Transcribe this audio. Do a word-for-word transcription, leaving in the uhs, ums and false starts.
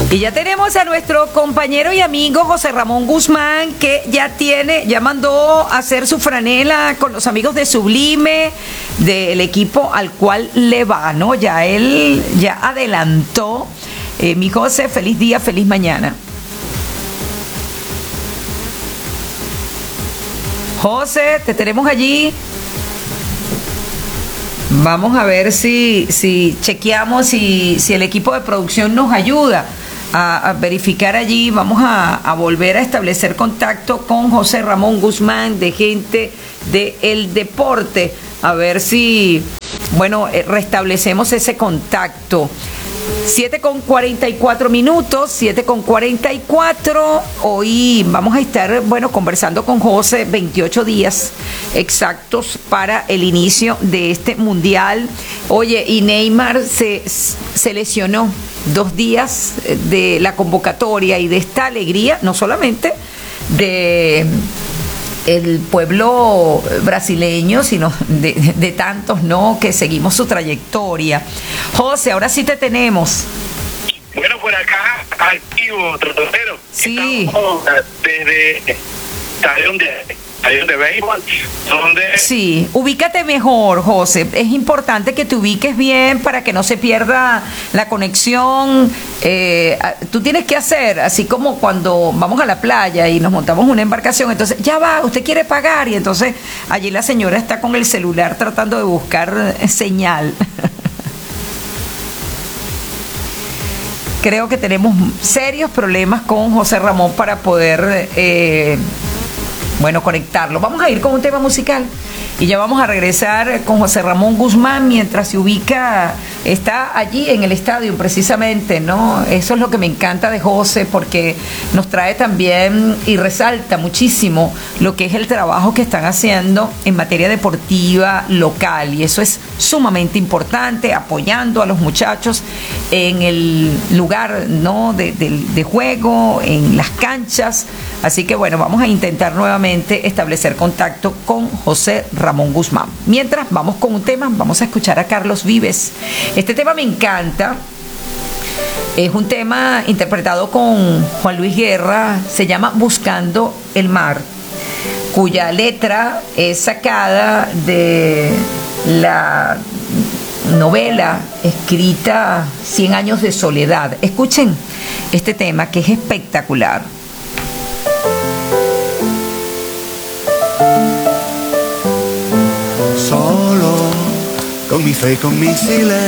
Y ya tenemos a nuestro compañero y amigo José Ramón Guzmán, que ya tiene, ya mandó a hacer su franela con los amigos de Sublime, del equipo al cual le va, ¿no? Ya él ya adelantó. Eh, mi José, feliz día, feliz mañana. José, te tenemos allí. Vamos a ver si, si chequeamos si, si el equipo de producción nos ayuda a, a verificar allí. Vamos a, a volver a establecer contacto con José Ramón Guzmán, de Gente del Deporte, a ver si, bueno, restablecemos ese contacto. siete con cuarenta y cuatro minutos, siete con cuarenta y cuatro. Hoy vamos a estar, bueno, conversando con José, veintiocho días exactos para el inicio de este mundial. Oye, y Neymar se, se lesionó dos días de la convocatoria y de esta alegría, no solamente de el pueblo brasileño, sino de, de, de tantos, ¿no?, que seguimos su trayectoria. José, ahora sí te tenemos. Bueno, por acá, activo, trototero. Sí. Estamos desde Estadio de, estadio de Béisbol, donde... Sí, ubícate mejor, José. Es importante que te ubiques bien para que no se pierda la conexión. Eh, tú tienes que hacer, así como cuando vamos a la playa y nos montamos una embarcación, entonces, ya va, usted quiere pagar, y entonces allí la señora está con el celular tratando de buscar señal. Creo que tenemos serios problemas con José Ramón para poder, eh, bueno, conectarlo. Vamos a ir con un tema musical y ya vamos a regresar con José Ramón Guzmán mientras se ubica, está allí en el estadio precisamente, ¿no? Eso es lo que me encanta de José, porque nos trae también y resalta muchísimo lo que es el trabajo que están haciendo en materia deportiva local, y eso es sumamente importante, apoyando a los muchachos en el lugar, ¿no?, de, de, de juego, en las canchas. Así que bueno, vamos a intentar nuevamente establecer contacto con José Ramón Guzmán. Mientras, vamos con un tema, vamos a escuchar a Carlos Vives. Este tema me encanta, es un tema interpretado con Juan Luis Guerra, se llama Buscando el Mar, cuya letra es sacada de la novela escrita Cien años de soledad. Escuchen este tema, que es espectacular. Solo, con mi fe y con mi silencio,